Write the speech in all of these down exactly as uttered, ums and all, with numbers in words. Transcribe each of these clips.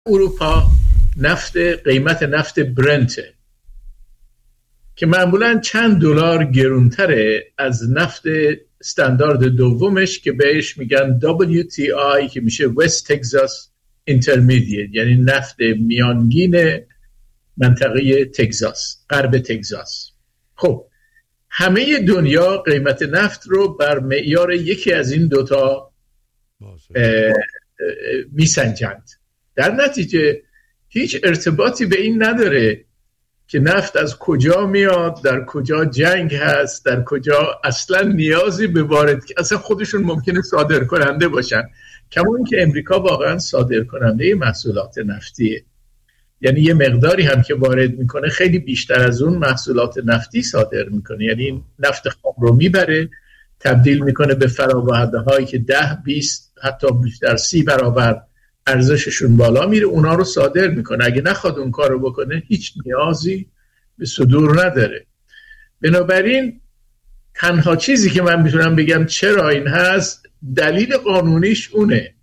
اروپا نفت قیمت نفت برنته که معمولاً چند دلار گرونتره از نفت استاندارد دومش که بهش میگن دبلیو تی آی که میشه وست تگزاس اینترمدییت، یعنی نفت میانگین منطقه تگزاس، غرب تگزاس. خب همه دنیا قیمت نفت رو بر معیار یکی از این دوتا میسنجند. در نتیجه هیچ ارتباطی به این نداره که نفت از کجا میاد، در کجا جنگ هست، در کجا اصلا نیازی به وارد، اصلا خودشون ممکنه صادر کننده باشن، کما اینکه امریکا واقعا صادر کننده محصولات نفتیه، یعنی یه مقداری هم که وارد میکنه خیلی بیشتر از اون محصولات نفتی صادر میکنه، یعنی نفت خام رو میبره تبدیل میکنه به فراورده هایی که ده بیست حتی بیشتر سی برابر ارزششون بالا میره، اونا رو صادر میکنه. اگه نخواد اون کار رو بکنه هیچ نیازی به صدور نداره. بنابراین تنها چیزی که من میتونم بگم چرا این هست، دلیل قانونیش اونه.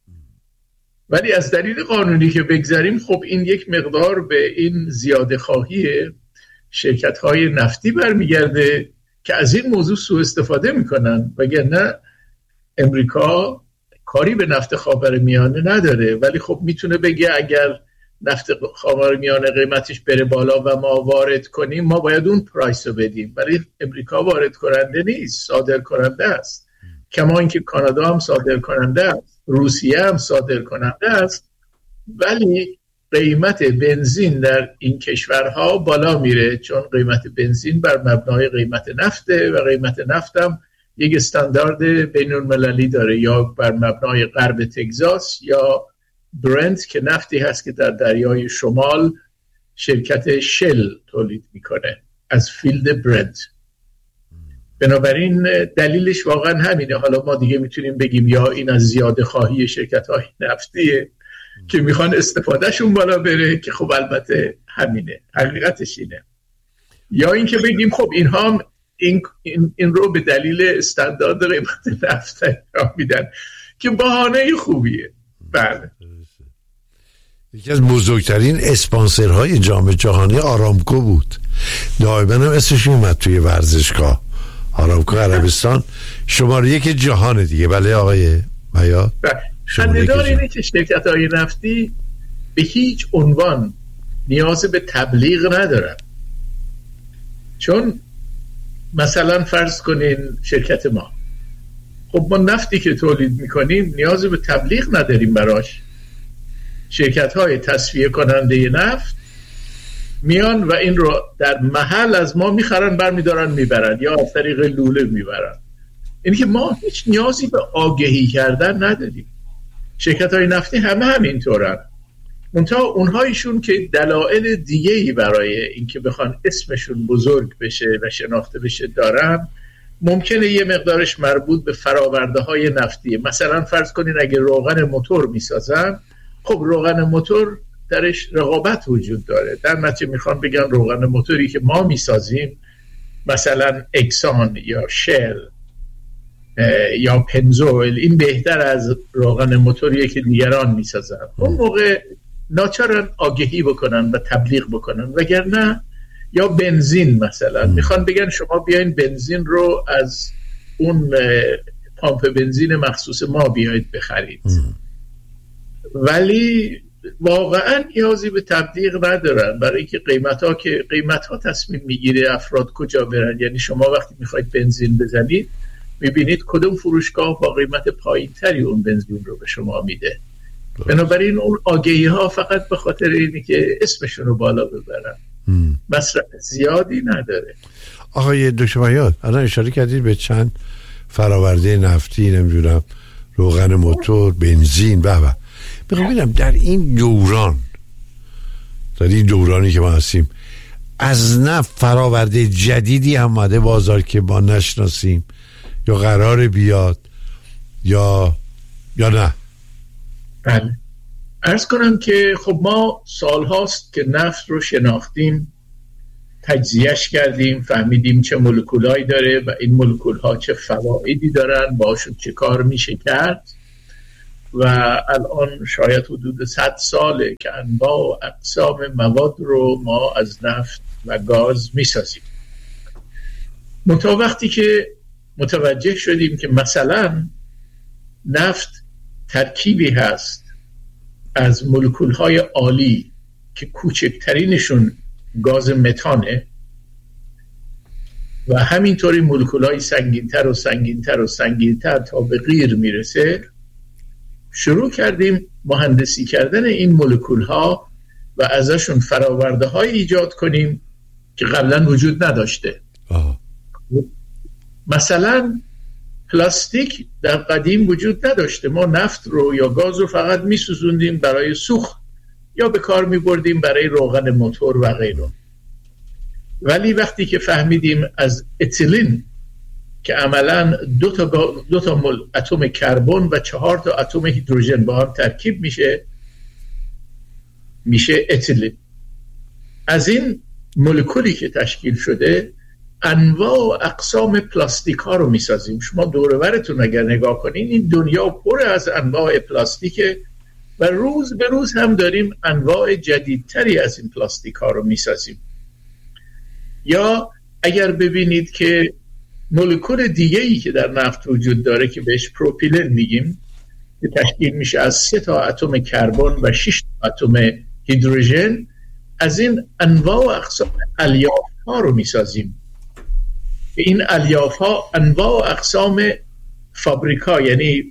ولی از دلیل قانونی که بگذاریم، خب این یک مقدار به این زیاده خواهی شرکت های نفتی برمیگرده که از این موضوع سوء استفاده میکنن، وگرنه امریکا کاری به نفت خاورمیانه نداره، ولی خب میتونه بگه اگر نفت خاورمیانه قیمتش بره بالا و ما وارد کنیم ما باید اون پرایس رو بدیم، ولی امریکا وارد کننده نیست، صادر کننده است. کما اینکه کانادا هم صادر کننده است، روسیه هم صادر کننده است، ولی قیمت بنزین در این کشورها بالا میره، چون قیمت بنزین بر مبنای قیمت نفته و قیمت نفت هم یک استاندارد بین المللی داره، یا بر مبنای غرب تگزاس یا برنت که نفتی هست که در دریای شمال شرکت شل تولید میکنه از فیلد برنت. بنابراین دلیلش واقعا همینه. حالا ما دیگه میتونیم بگیم یا این از زیاده خواهی شرکت های نفتیه که میخوان استفادهشون بالا بره، که خب البته همینه، حقیقتش اینه، یا این که بگیم خب اینها هم این, این, این رو به دلیل استاندارد قیمت نفت انجام میدن که بهانه خوبیه. بله. یکی از بزرگترین اسپانسرهای جام جهانی آرامکو بود، دائما هم اسمش اومد توی ورزشگاه. آرامکو عربستان شماره یک جهان دیگه. بله آقای میاد. خنده‌دار اینه که شرکت‌های نفتی به هیچ عنوان نیاز به تبلیغ ندارن، چون مثلا فرض کنین شرکت ما، خب ما نفتی که تولید میکنیم نیاز به تبلیغ نداریم براش. شرکت‌های تصفیه کننده نفت میان و این رو در محل از ما میخرن، برمیدارن میبرن، یا از طریق لوله میبرن. اینی که ما هیچ نیازی به آگهی کردن نداریم. شرکت‌های نفتی همه همینطورن، منتها اونهایشون که دلایل دیگه‌ای برای اینکه بخوان اسمشون بزرگ بشه و شناخته بشه دارن، ممکنه یه مقدارش مربوط به فراورده‌های نفتیه. مثلا فرض کنین اگه روغن موتور میسازن، خب روغن موتور درش رقابت وجود داره، در نتیجه میخوان بگن روغن موتوری که ما میسازیم، مثلا اکسان یا شل یا پنزوئل، این بهتر از روغن موتوریه که دیگران میسازن. اون موقع ناچارن آگهی بکنن و تبلیغ بکنن، وگرنه یا بنزین مثلا میخوان بگن شما بیاین بنزین رو از اون پامپ بنزین مخصوص ما بیایید بخرید، ولی واقعا نیازی به تبلیغ ندارن، برای اینکه قیمت ها که قیمت ها تصمیم میگیره افراد کجا برن. یعنی شما وقتی میخواید بنزین بزنید میبینید کدوم فروشگاه با قیمت پایین تری اون بنزین رو به شما میده. بنابراین اون آگهی ها فقط به خاطر اینه که اسمشون رو بالا ببرن، مصرف زیادی نداره. آقای دکتر میاد الان اشاره کردید به چند فراورده نفتی، نمیدونم روغن موتور، بنزین و و ببینم در این دوران، در این دورانی که ما هستیم، از نفت فراورده جدیدی هم اومده بازار که ما نشناسیم یا قرار بیاد یا یا نه؟ بله، عرض کنم که خب ما سال هاست که نفت رو شناختیم، تجزیهش کردیم، فهمیدیم چه مولکولایی داره و این مولکول ها چه فوایدی دارن، باشون چه کار میشه کرد. و الان شاید حدود صد ساله که انواع و اقسام مواد رو ما از نفت و گاز میسازیم. منتها وقتی که متوجه شدیم که مثلا نفت ترکیبی هست از مولکول‌های عالی که کوچکترینشون گاز متانه و همینطوری مولکول‌های سنگین‌تر و سنگین‌تر و سنگین‌تر تا به قیر میرسه، شروع کردیم مهندسی کردن این مولکول‌ها و ازشون فراورده‌های ایجاد کنیم که قبلا وجود نداشته. آه. مثلا پلاستیک در قدیم وجود نداشته. ما نفت رو یا گاز رو فقط میسوزوندیم برای سوخت یا به کار میبردیم برای روغن موتور و غیره. ولی وقتی که فهمیدیم از اتیلین که عملاً دو تا دو تا مول اتم کربن و چهار تا اتم هیدروژن با هم ترکیب میشه میشه اتیلین، از این مولکولی که تشکیل شده انواع و اقسام پلاستیک ها رو میسازیم. شما دور و برتون اگر نگاه کنین این دنیا پر از انواع پلاستیکه و روز به روز هم داریم انواع جدیدتری از این پلاستیک ها رو میسازیم. یا اگر ببینید که مولکول دیگه‌ای که در نفت وجود داره که بهش پروپیلن میگیم که تشکیل میشه از سه تا اتم کربن و شش تا اتم هیدروژن، از این انواع و اقسام الیاف ها رو میسازیم. این الیاف ها انواع و اقسام فابریکا یعنی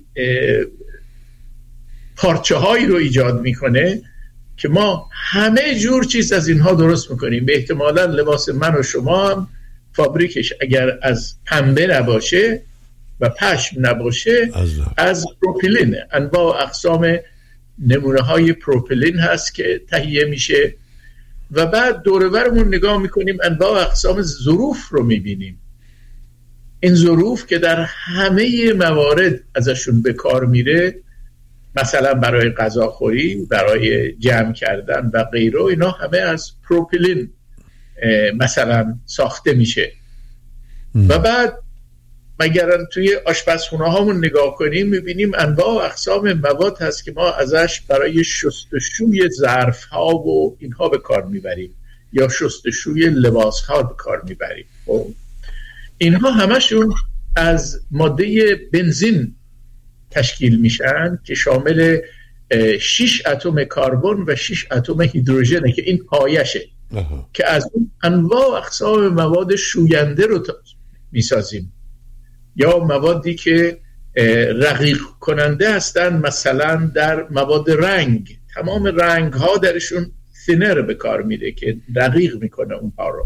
پارچه هایی رو ایجاد میکنه که ما همه جور چیز از اینها درست میکنیم. به احتمالا لباس من و شما هم فابریکش اگر از پنبه نباشه و پشم نباشه از, از پروپیلین، انواع و اقسام نمونه های پروپیلین هست که تهیه میشه. و بعد دور و برمون نگاه میکنیم انواع و اقسام ظروف رو میبینیم. این ظروف که در همه موارد ازشون به کار میره، مثلا برای غذاخوری، برای جمع کردن و غیره، اینا همه از پروپیلین مثلا ساخته میشه. ام. و بعد مگر توی آشپزخونه هامون نگاه کنیم میبینیم انواع و اقسام مواد هست که ما ازش برای شستشوی ظرف ها و اینها به کار میبریم یا شستشوی لباس ها به کار میبریم. اینها همشون از ماده بنزین تشکیل میشن که شامل شش اتم کربن و شش اتم هیدروژنه که این پایشه که از اون انواع و اقسام مواد شوینده رو میسازیم یا موادی که رقیق کننده هستن. مثلا در مواد رنگ، تمام رنگ ها درشون ثینر به کار میده که رقیق میکنه اونها رو.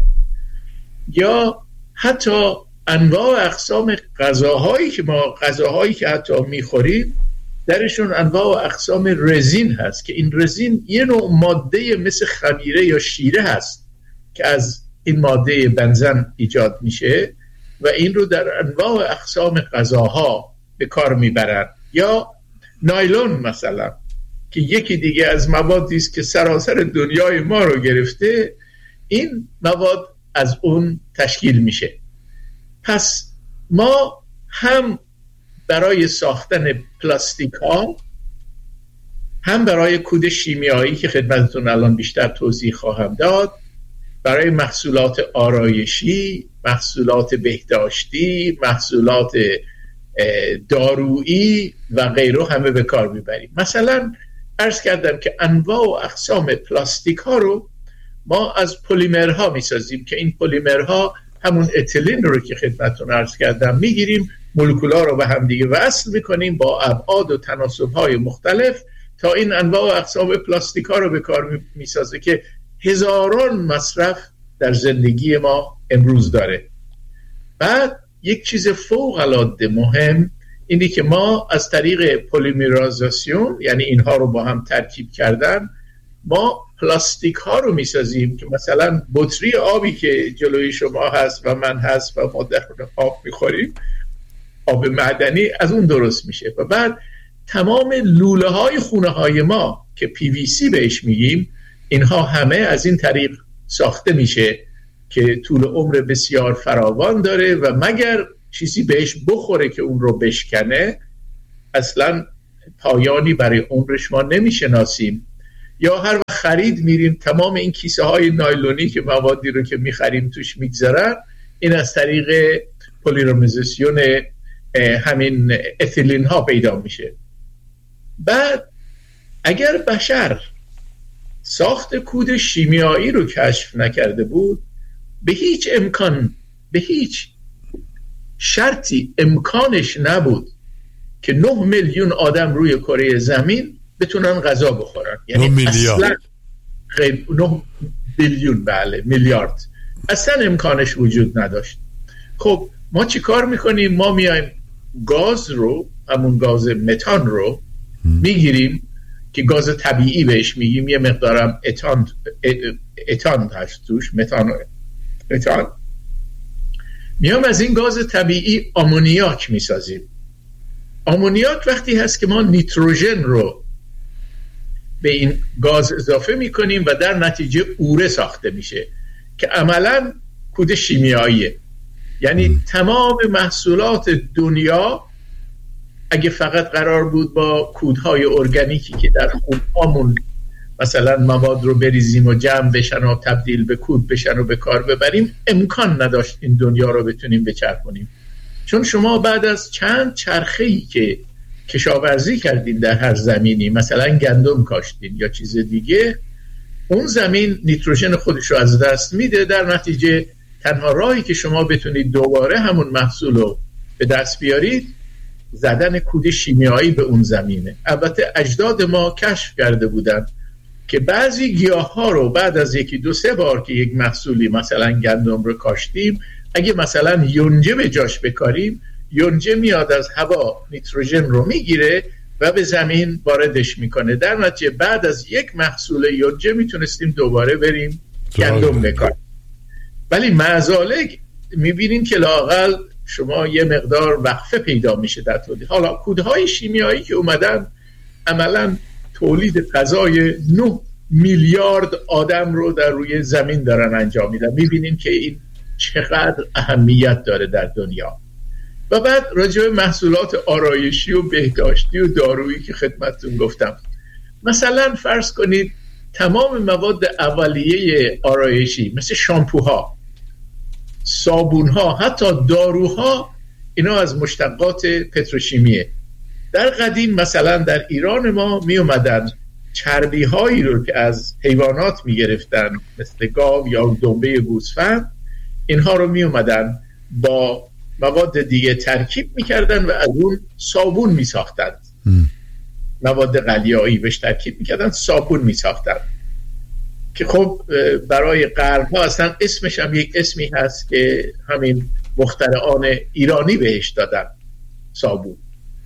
یا حتی انواع و اقسام غذاهایی که ما غذاهایی که حتی میخوریم درشون انواع و اقسام رزین هست که این رزین یه نوع ماده مثل خمیره یا شیره هست که از این ماده بنزن ایجاد میشه و این رو در انواع و اقسام غذاها به کار میبرن. یا نایلون مثلا که یکی دیگه از موادی است که سراسر دنیای ما رو گرفته، این مواد از اون تشکیل میشه. پس ما هم برای ساختن پلاستیک ها، هم برای کود شیمیایی که خدمتتون الان بیشتر توضیح خواهم داد، برای محصولات آرایشی، محصولات بهداشتی، محصولات دارویی و غیره همه به کار میبریم. مثلا عرض کردم که انواع و اقسام پلاستیک ها رو ما از پلیمرها میسازیم که این پلیمرها همون اتیلین رو که خدمتتون عرض کردم میگیریم، مولکول‌ها رو به هم دیگه وصل میکنیم با ابعاد و تناسب‌های مختلف تا این انواع و اقسام پلاستیک ها رو به کار میسازه که هزاران مصرف در زندگی ما امروز داره. بعد یک چیز فوق العاده مهم اینی که ما از طریق پلیمرایزاسیون، یعنی اینها رو با هم ترکیب کردن، ما پلاستیک ها رو میسازیم که مثلا بطری آبی که جلوی شما هست و من هست و ما در آب میخوریم، آب معدنی، از اون درست میشه. و بعد تمام لوله های خونه های ما که پی وی سی بهش میگیم، اینها همه از این طریق ساخته میشه که طول عمر بسیار فراوان داره و مگر چیزی بهش بخوره که اون رو بشکنه اصلا پایانی برای عمرش ما نمیشناسیم، یا هر وقت خرید میریم تمام این کیسه های نایلونی که موادی رو که میخریم توش میگذارن، این از طریق پلیمریزاسیون همین اتیلین ها پیدا میشه. بعد اگر بشر ساخت کود شیمیایی رو کشف نکرده بود، به هیچ امکان، به هیچ شرطی امکانش نبود که نه میلیون آدم روی کره زمین بتونن غذا بخورن. یعنی نه میلیارد، نه بیلیون، بله میلیارد، اصلا امکانش وجود نداشت. خب ما چی کار میکنیم؟ ما میایم گاز رو، همون گاز متان رو میگیریم که گاز طبیعی بهش میگیم، یه مقدارم اتان اتان هست توش، متان اتان، میام از این گاز طبیعی آمونیاک میسازیم. آمونیاک وقتی هست که ما نیتروژن رو به این گاز اضافه میکنیم و در نتیجه اوره ساخته میشه که عملاً کود شیمیاییه. یعنی م. تمام محصولات دنیا اگه فقط قرار بود با کودهای ارگانیکی که در خونهامون مثلا مواد رو بریزیم و جمع بشن و تبدیل به کود بشن و به کار ببریم، امکان نداشت این دنیا رو بتونیم بچرخونیم. چون شما بعد از چند چرخه‌ای که کشاورزی کردین در هر زمینی، مثلا گندم کاشتین یا چیز دیگه، اون زمین نیتروژن خودش رو از دست میده. در نتیجه تنها راهی که شما بتونید دوباره همون محصول رو به دست بیارید زدن کود شیمیایی به اون زمینه. البته اجداد ما کشف کرده بودن که بعضی گیاه ها رو بعد از یکی دو سه بار که یک محصولی مثلا گندم رو کاشتیم، اگه مثلا یونجه به جاش بکاریم، یونجه میاد از هوا نیتروژن رو میگیره و به زمین واردش میکنه. در نتیجه بعد از یک محصول یونجه میتونستیم دوباره بریم گندم بکاریم. ولی معزالک میبینیم که لااقل شما یه مقدار وقفه پیدا میشه در تولید. حالا کودهای شیمیایی که اومدن عملاً تولید غذای نه میلیارد آدم رو در روی زمین دارن انجام میدن. میبینیم که این چقدر اهمیت داره در دنیا. و بعد راجع به محصولات آرایشی و بهداشتی و دارویی که خدمتتون گفتم، مثلا فرض کنید تمام مواد اولیه آرایشی مثل شامپوها، صابونها، حتی داروها، اینا از مشتقات پتروشیمیه. در قدیم مثلا در ایران ما می اومدن چربی هایی رو که از حیوانات می گرفتن مثل گاو یا دنبه گوسفند، اینها رو می اومدن با مواد دیگه ترکیب می کردن و از اون صابون می ساختن. مواد قلیایی بهش ترکیب می کردن، صابون می ساختن که خب برای قرنها اصلا اسمش هم یک اسمی هست که همین مخترعان ایرانی بهش دادن، صابون،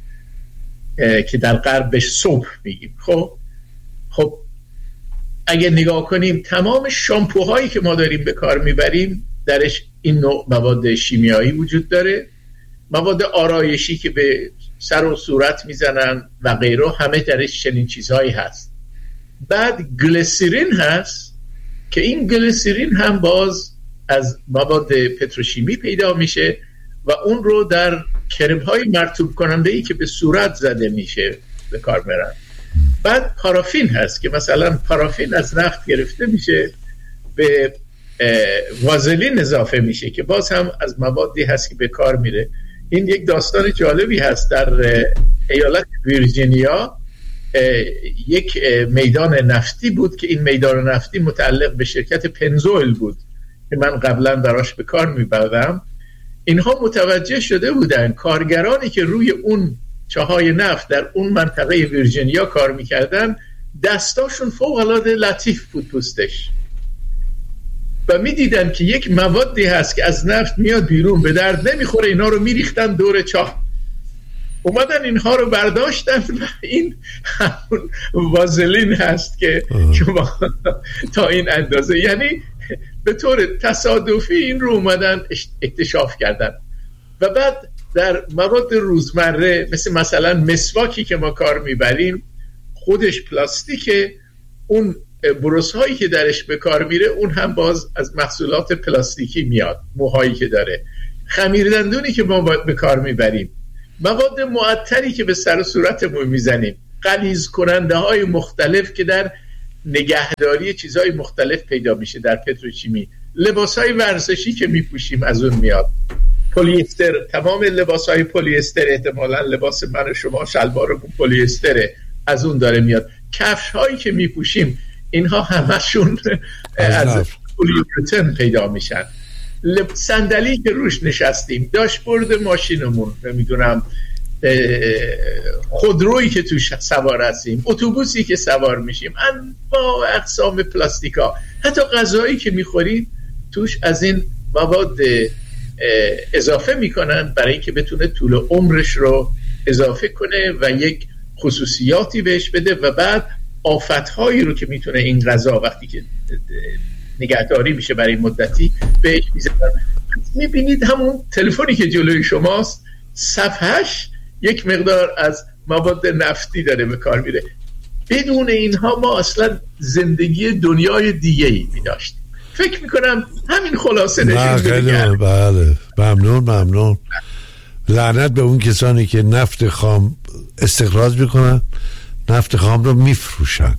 که در غرب بهش صبح میگیم. خب خب اگه نگاه کنیم تمام شامپوهایی که ما داریم به کار میبریم درش این نوع مواد شیمیایی وجود داره. مواد آرایشی که به سر و صورت میزنن و غیره، همه درش چنین چیزهایی هست. بعد گلیسرین هست که این گلیسرین هم باز از مواد پتروشیمی پیدا میشه و اون رو در کرم‌های مرطوب کننده‌ای که به صورت زده میشه به کار برن. بعد پارافین هست که مثلا پارافین از نفت گرفته میشه به وازلین اضافه میشه که باز هم از موادی هست که به کار میره. این یک داستان جالبی هست. در ایالت ویرجینیا یک میدان نفتی بود که این میدان نفتی متعلق به شرکت پنزوئل بود که من قبلا براش به کار میبردم. اینها متوجه شده بودن کارگرانی که روی اون چاهای نفت در اون منطقه ویرجینیا کار میکردن دستاشون فوق العاده لطیف بود پوستش، و میدیدن که یک موادی هست که از نفت میاد بیرون به درد نمیخوره، اینا رو میریختن دور چاه. اومدن اینها رو برداشتن و این همون وازلین هست که شما تا این اندازه، یعنی به طور تصادفی این رو اومدن اکتشاف کردن. و بعد در مواد روزمره مثل مثلا مسواکی که ما کار میبریم خودش پلاستیکه، اون بروس هایی که درش به کار میره اون هم باز از محصولات پلاستیکی میاد. موهایی که داره، خمیر دندونی که ما به کار میبریم مواد معطری که به سر و صورتمون میزنیم، غلیظ کننده های مختلف که در نگهداری چیزهای مختلف پیدا میشه در پتروشیمی، لباس های ورزشی که میپوشیم از اون میاد، پلی استر، تمام لباس های پلی استر، احتمالاً لباس من و شما شلوارمون پلی استره، از اون داره میاد. کفش هایی که میپوشیم اینها همشون از پلیوریتن پیدا میشن. صندلی که روش نشستیم، داشبورد ماشینمون، نمیدونم خودرویی که توش سوار هستیم، اتوبوسی که سوار میشیم، انواع اقسام پلاستیکا، حتی غذایی که میخوریم توش از این مواد اضافه میکنن برای اینکه بتونه طول عمرش رو اضافه کنه و یک خصوصیاتی بهش بده و بعد آفتهایی رو که میتونه این غذا وقتی که نگهداری میشه برای مدتی بهش میزنن. میبینید همون تلفنی که جلوی شماست صفحهش یک مقدار از مواد نفتی داره به کار میره. بدون اینها ما اصلا زندگی دنیای دیگه ای میداشتیم. فکر میکنم همین خلاصه نشون میده. بله ممنون ممنون. لعنت به اون کسانی که نفت خام استخراج میکنن، نفت خام رو میفروشن.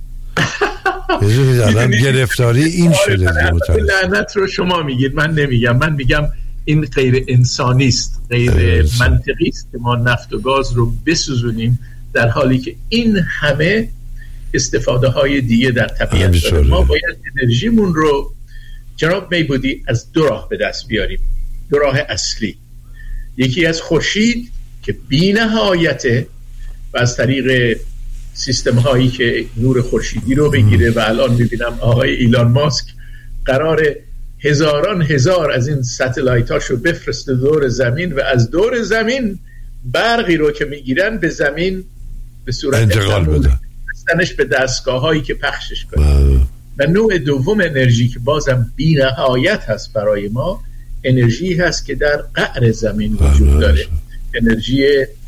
الان گرفتاری این شده. لعنت رو شما میگید، من نمیگم. من میگم این غیر انسانی است، غیر منطقی است که ما نفت و گاز رو بسوزونیم در حالی که این همه استفاده های دیگه در طبیعت داره. ما باید انرژیمون رو جناب میبودی از دو راه به دست بیاریم. دو راه اصلی، یکی از خورشید که بی نهایته و از طریق سیستم هایی که نور خورشیدی رو بگیره و الان میبینم آقای ایلان ماسک قرار هزاران هزار از این ستلایت هاشو بفرسته دور زمین و از دور زمین برقی رو که میگیرن به زمین به صورت انتقال بده، فرستنش به دستگاه هایی که پخشش کنه. و نوع دوم انرژی که بازم بی نهایت هست برای ما، انرژی هست که در قعر زمین وجود داره، انرژی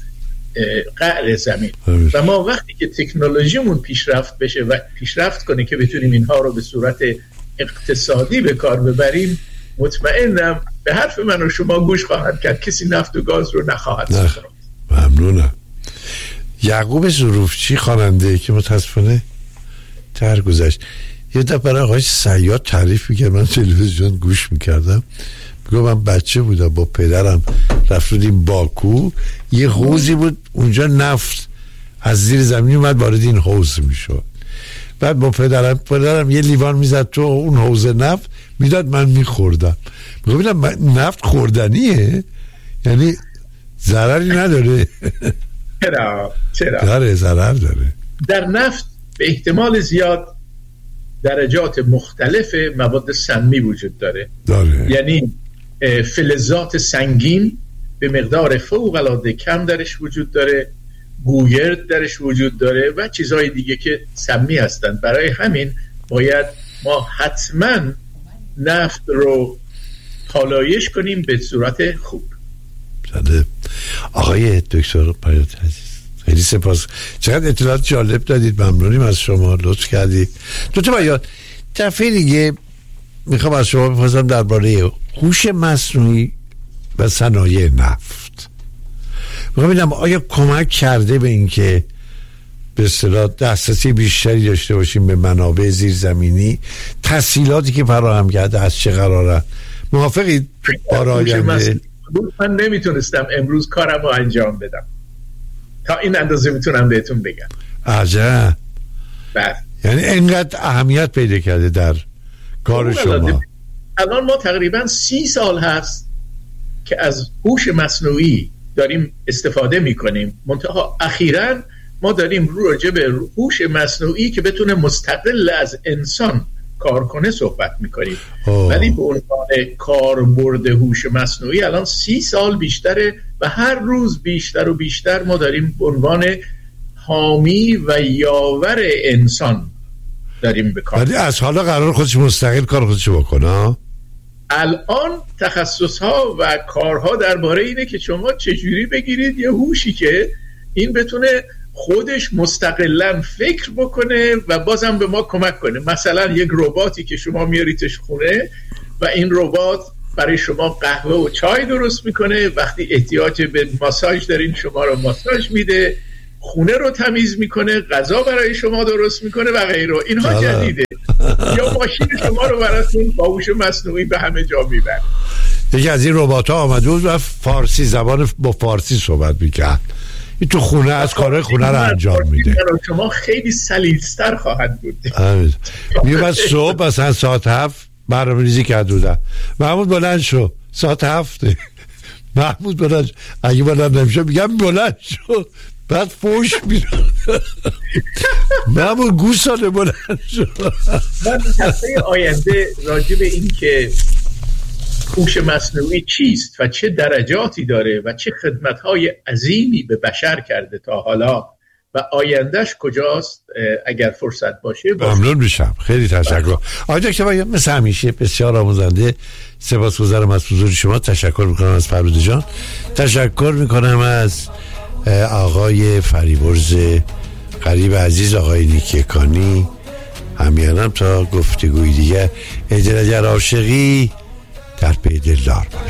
قعر زمین. و ما وقتی که تکنولوژیمون پیشرفت بشه و پیشرفت کنه که بتونیم اینها رو به صورت اقتصادی به کار ببریم، مطمئنم به حرف من و شما گوش خواهد کرد، کسی نفت و گاز رو نخواهد ساخت. ممنونم. یعقوب ظروفچی خواننده که متاسفانه درگذشت، یه دفعه برای آقای صیاد تعریف میکرد، من تلویزیون گوش میکردم، میگم من بچه بودم با پدرم رفتیم باکو، یه حوضی بود اونجا نفت از زیر زمین اومد وارد این حوض میشد، بعد با پدرم پدرم یه لیوان میزد تو اون حوض نفت میداد، من میخوردم. میگم نفت خوردنیه؟ یعنی ضرری نداره؟ چرا؟ چرا؟ داره، ضرر داره. در نفت به احتمال زیاد درجات مختلف مواد سمی وجود داره. داره. یعنی فلزات سنگین به مقدار فوق العاده کم درش وجود داره، گوگرد درش وجود داره و چیزهای دیگه که سمی هستند. برای همین باید ما حتما نفت رو پالایش کنیم به صورت خوب. شده. آقای دکتر پیات عزیز، خیلی سپاس، چقدر اطلاعات جالب دادید، ممنونیم از شما، لطف کردید. دکتر پیات، دفعه دیگه میخوام از شما بپرسم درباره هوش مصنوعی و صنایع نفت. میخوام ببینم آیا کمک کرده به این که به اصطلاح دسترسی بیشتری داشته باشیم به منابع زیرزمینی، تسهیلاتی که فراهم کرده از چه قراره؟ موافقید آراینده؟ من نمیتونستم امروز کارم رو انجام بدم، تا این اندازه میتونم بهتون بگم. عجب. بله. یعنی اینقدر اهمیت پیدا کرده در کار شما. الان ما تقریبا سی سال هست که از هوش مصنوعی داریم استفاده میکنیم، منتها اخیراً ما داریم رو راجع به هوش مصنوعی که بتونه مستقل از انسان کار کنه صحبت میکنیم. ولی به عنوان کاربرد هوش مصنوعی الان سی سال بیشتره و هر روز بیشتر و بیشتر ما داریم به عنوان حامی و یاور انسان داریم به کار. ولی از حالا قرار خودش مستقل کار خودش بکنه. الان تخصص ها و کارها درباره اینه که شما چجوری بگیرید یه هوشی که این بتونه خودش مستقلاً فکر بکنه و بازم به ما کمک کنه. مثلا یک رباتی که شما میاریدش خونه و این ربات برای شما قهوه و چای درست میکنه، وقتی احتیاج به ماساژ دارین شما رو ماساژ میده، خونه رو تمیز میکنه، غذا برای شما درست میکنه و غیره. اینها جدیده. یا ماشین شما رو براتون با هوش مصنوعی به همه جا میبره. یکی از این ربات‌ها آمده بود و فارسی زبان با فارسی صحبت میکرد. این تو خونه از کارهای خونه رو انجام میده. شما خیلی سلیس‌تر خواهد بود. میومد صبح مثلا ساعت هفت برنامه ریزی کرد بودن. محمود بلند شو ساعت هفته. محمود بلند شو. اگه بلند نمیشه میگم بلند شو. بعد فوش میدن. محمود گوساله بلند شو. من هفته آینده راجع به این که هوش مصنوعی چیست و چه درجاتی داره و چه خدمت‌های عظیمی به بشر کرده تا حالا و آیندهش کجاست اگر فرصت باشه. ممنون میشم. خیلی تشکر. آقای دکتر بایان مثل همیشه بسیار آموزنده. سپاسگزارم از حضور شما. تشکر میکنم از فرود جان. تشکر میکنم از آقای فریبرز غریب عزیز، آقای نیکی کانی. همیانم تا گفتگوی دیگه. اجازه عاشقی در پی دلدار باش.